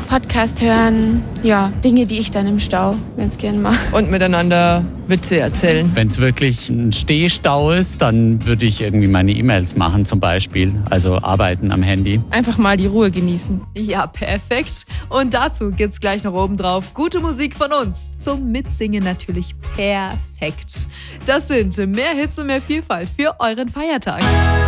Podcast hören. Ja, Dinge, die ich dann im Stau ganz gern mache. Und miteinander Witze erzählen. Wenn es wirklich ein Stehstau ist, dann würde ich irgendwie meine E-Mails machen zum Beispiel. Also arbeiten am Handy. Einfach mal die Ruhe genießen. Ja, perfekt. Und dazu gibt's gleich noch oben drauf gute Musik von uns. Zum Mitsingen natürlich perfekt. Das sind mehr Hits und mehr Vielfalt für euren Feiertag.